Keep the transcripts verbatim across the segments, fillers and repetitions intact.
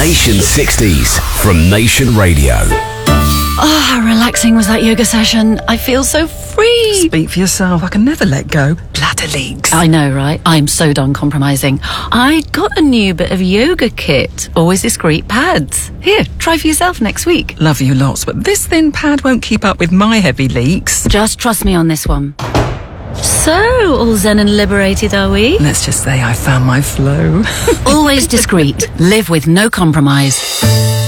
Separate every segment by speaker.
Speaker 1: Nation sixties from Nation Radio.
Speaker 2: Oh, how relaxing was that yoga session. I feel so free.
Speaker 3: Speak for yourself. I can never let go. Bladder leaks.
Speaker 2: I know, right? I'm so done compromising. I got a new bit of yoga kit. Always discreet pads. Here, try for yourself next week.
Speaker 3: Love you lots, but this thin pad won't keep up with my heavy leaks.
Speaker 2: Just trust me on this one. So, all zen and liberated, are we?
Speaker 3: Let's just say I found my flow.
Speaker 2: Always discreet. Live with no compromise.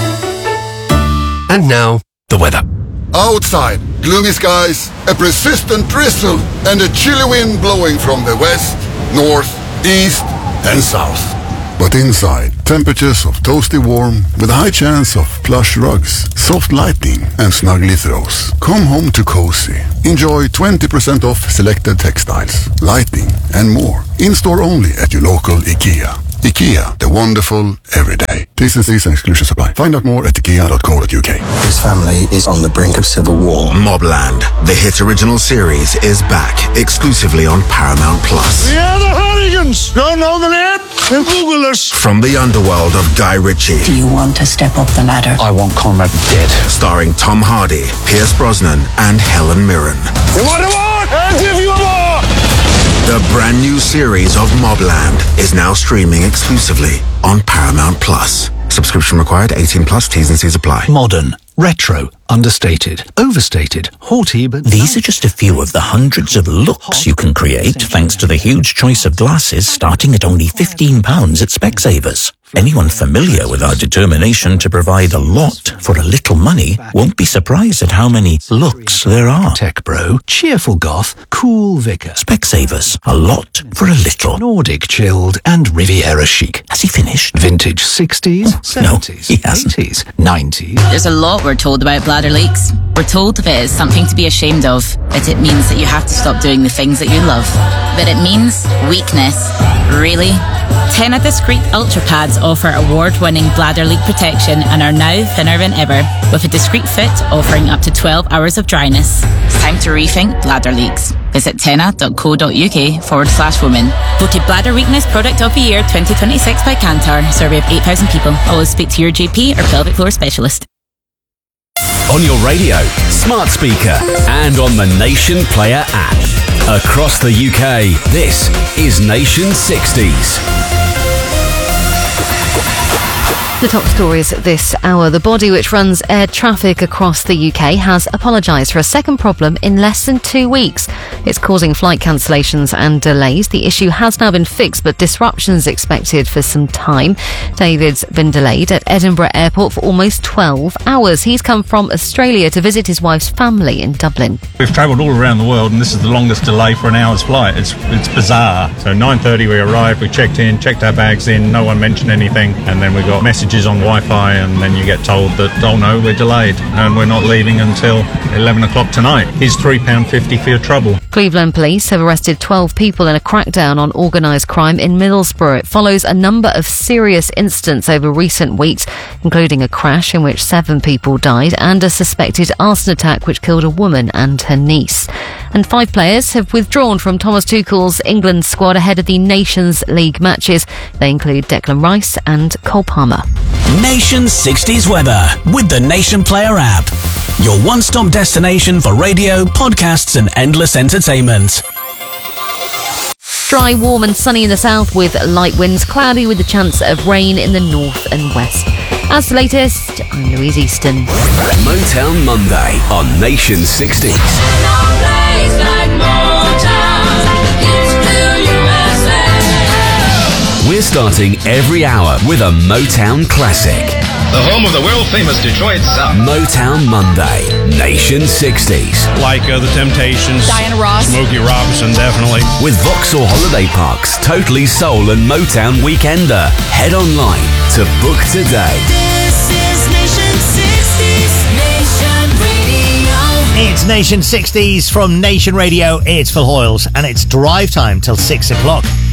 Speaker 1: And now, the weather.
Speaker 4: Outside, gloomy skies, a persistent drizzle, and a chilly wind blowing from the west, north, east, and south. But inside, temperatures of toasty warm with a high chance of plush rugs, soft lighting, and snuggly throws. Come home to cozy. Enjoy twenty percent off selected textiles, lighting, and more. In-store only at your local IKEA. IKEA, the wonderful everyday. T's and C's and exclusions apply. Find out more at ikea dot co dot uk.
Speaker 5: His family is on the brink of civil war.
Speaker 6: Mobland, the hit original series, is back exclusively on Paramount Plus.
Speaker 7: Yeah, the Hardigans! Don't know the name? Then Google us.
Speaker 6: From the underworld of Guy Ritchie.
Speaker 8: Do you want to step up the ladder?
Speaker 7: I want Conrad dead.
Speaker 6: Starring Tom Hardy, Pierce Brosnan, and Helen Mirren.
Speaker 7: You want a war? I'll give you a war!
Speaker 6: The brand new series of Mobland is now streaming exclusively on Paramount Plus. Subscription required, eighteen plus, T's and C's apply.
Speaker 9: Modern, retro, understated, overstated, haughty, but...
Speaker 10: These are just a few of the hundreds of looks you can create thanks to the huge choice of glasses starting at only fifteen pounds at Specsavers. Anyone familiar with our determination to provide a lot for a little money won't be surprised at how many looks there are.
Speaker 9: Tech bro, cheerful goth, cool vicar.
Speaker 10: Specsavers, a lot for a little.
Speaker 9: Nordic chilled and Riviera chic.
Speaker 10: Has he finished?
Speaker 9: Vintage sixties, seventies,
Speaker 10: he hasn't.
Speaker 9: eighties, nineties.
Speaker 11: There's a lot we're told about bladder leaks. We're told that it is something to be ashamed of, that it means that you have to stop doing the things that you love. That it means weakness. Really? Tena Discreet Ultra Pads offer award-winning bladder leak protection and are now thinner than ever, with a discreet fit offering up to twelve hours of dryness. It's time to rethink bladder leaks. Visit tena dot co dot uk forward slash women. Voted Bladder Weakness Product of the Year twenty twenty-six by Kantar. Survey of eight thousand people. Always speak to your G P or pelvic floor specialist.
Speaker 1: On your radio, smart speaker, and on the Nation Player app. Across the U K, this is Nation sixties.
Speaker 12: The top stories this hour. The body which runs air traffic across the U K has apologised for a second problem in less than two weeks. It's causing flight cancellations and delays. The issue has now been fixed, but disruptions expected for some time. David's been delayed at Edinburgh Airport for almost twelve hours. He's come from Australia to visit his wife's family in Dublin.
Speaker 13: We've travelled all around the world, and this is the longest delay for an hour's flight. It's it's bizarre. So nine thirty we arrived, we checked in, checked our bags in, no one mentioned anything, and then we got messages on Wi-Fi, and then you get told that, oh no, we're delayed and we're not leaving until eleven o'clock tonight. Here's three pounds fifty for your trouble.
Speaker 12: Cleveland police have arrested twelve people in a crackdown on organised crime in Middlesbrough. It follows a number of serious incidents over recent weeks, including a crash in which seven people died and a suspected arson attack which killed a woman and her niece. And five players have withdrawn from Thomas Tuchel's England squad ahead of the Nations League matches. They include Declan Rice and Cole Palmer.
Speaker 14: Nation sixties weather with the Nation Player app. Your one-stop destination for radio, podcasts and endless entertainment.
Speaker 12: Dry, warm and sunny in the south with light winds, cloudy with a chance of rain in the north and west. As the latest, I'm Louise Easton.
Speaker 1: Motown Monday on Nation sixties. We're starting every hour with a Motown classic.
Speaker 15: The home of the world-famous Detroit Sound.
Speaker 1: Motown Monday, Nation sixties.
Speaker 16: Like uh, The Temptations.
Speaker 17: Diana Ross.
Speaker 16: Smokey Robinson, definitely.
Speaker 1: With Vauxhall Holiday Park's Totally Soul and Motown Weekender. Head online to book today.
Speaker 18: This is Nation sixties, Nation Radio.
Speaker 19: It's Nation sixties from Nation Radio. It's Phil Hoyles, and it's drive time till six o'clock.